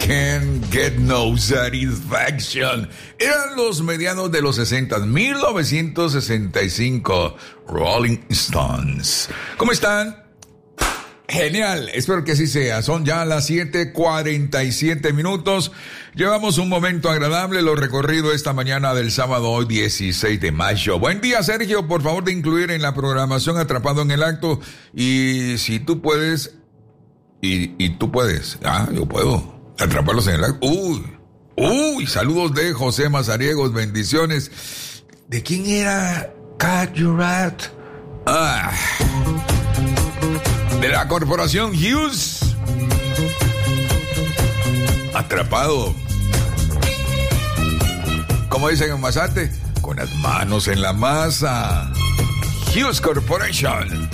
Can't Get No Satisfaction. Eran los mediados de los 60, 1965. Rolling Stones. ¿Cómo están? Genial, espero que así sea. Son ya las 7:47. Llevamos un momento agradable, lo recorrido esta mañana del sábado, hoy 16 de mayo. Buen día, Sergio, por favor de incluir en la programación Atrapado en el Acto. Y si tú puedes, y tú puedes, yo puedo atraparlos en el acto. Uy, saludos de José Mazariegos, bendiciones. ¿De quién era Cat Your Rat? De la corporación Hughes. Atrapado. Como dicen en Mazate, con las manos en la masa. Hughes Corporation.